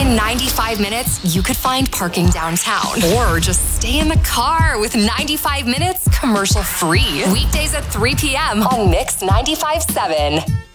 In 95 minutes, you could find parking downtown or just stay in the car with 95 minutes commercial free. Weekdays at 3 p.m. on Mix 95.7.